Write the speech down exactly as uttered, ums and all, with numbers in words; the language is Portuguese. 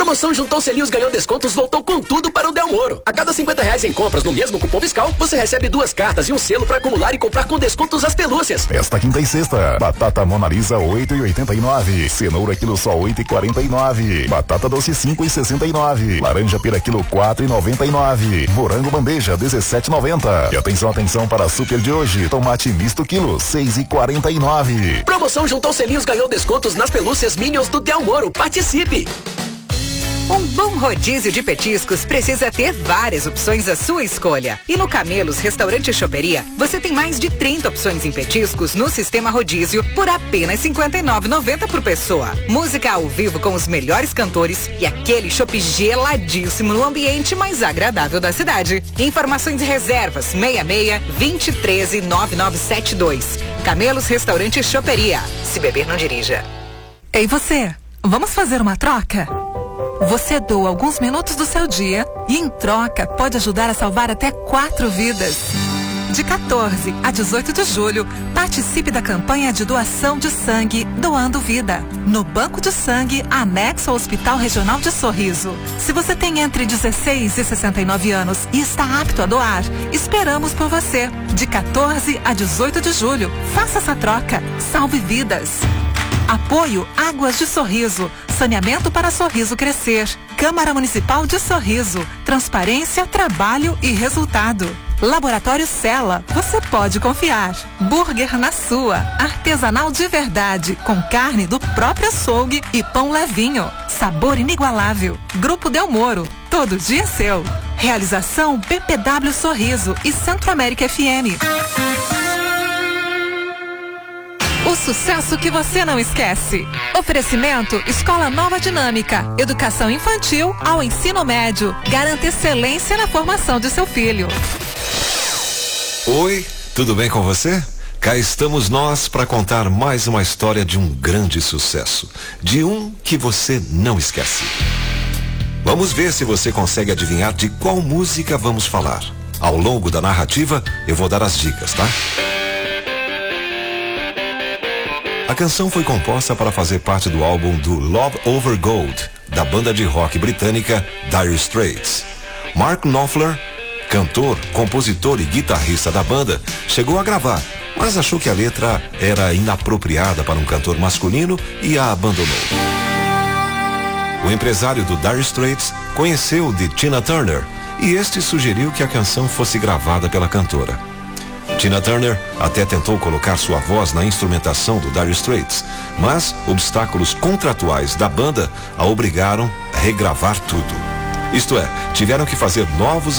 Promoção Juntou Selinhos Ganhou Descontos voltou com tudo para o Del Moro. A cada cinquenta reais em compras no mesmo cupom fiscal, você recebe duas cartas e um selo para acumular e comprar com descontos as pelúcias. Esta quinta e sexta, batata Mona Lisa oito e oitenta e nove, cenoura quilo só oito e quarenta e nove, batata doce cinco e sessenta e nove, laranja pera quilo quatro e noventa e nove, morango bandeja dezessete e noventa. E atenção, atenção para a super de hoje, tomate misto quilo seis e quarenta e nove. Promoção Juntou Selinhos Ganhou Descontos nas pelúcias Minions do Del Moro. Participe! Um bom rodízio de petiscos precisa ter várias opções à sua escolha. E no Camelos Restaurante Choperia, você tem mais de trinta opções em petiscos no sistema rodízio por apenas cinquenta e nove reais e noventa centavos por pessoa. Música ao vivo com os melhores cantores e aquele chopp geladíssimo no ambiente mais agradável da cidade. Informações e reservas seis seis, dois zero um três, nove nove sete dois. Camelos Restaurante Choperia. Se beber, não dirija. Ei você, vamos fazer uma troca? Você doa alguns minutos do seu dia e, em troca, pode ajudar a salvar até quatro vidas. De quatorze a dezoito de julho, participe da campanha de doação de sangue Doando Vida, no Banco de Sangue anexo ao Hospital Regional de Sorriso. Se você tem entre dezesseis e sessenta e nove anos e está apto a doar, esperamos por você. De quatorze a dezoito de julho, faça essa troca. Salve vidas. Apoio Águas de Sorriso, saneamento para Sorriso crescer. Câmara Municipal de Sorriso, transparência, trabalho e resultado. Laboratório Cela, você pode confiar. Burger na Sua, artesanal de verdade, com carne do próprio açougue e pão levinho. Sabor inigualável. Grupo Del Moro, todo dia é seu. Realização B P W Sorriso e Centro América F M. O sucesso que você não esquece. Oferecimento Escola Nova Dinâmica. Educação infantil ao ensino médio. Garanta excelência na formação de seu filho. Oi, tudo bem com você? Cá estamos nós para contar mais uma história de um grande sucesso. De um que você não esquece. Vamos ver se você consegue adivinhar de qual música vamos falar. Ao longo da narrativa, eu vou dar as dicas, tá? A canção foi composta para fazer parte do álbum do Love Over Gold, da banda de rock britânica Dire Straits. Mark Knopfler, cantor, compositor e guitarrista da banda, chegou a gravar, mas achou que a letra era inapropriada para um cantor masculino e a abandonou. O empresário do Dire Straits conheceu de Tina Turner e este sugeriu que a canção fosse gravada pela cantora. Tina Turner até tentou colocar sua voz na instrumentação do Dire Straits, mas obstáculos contratuais da banda a obrigaram a regravar tudo. Isto é, tiveram que fazer novos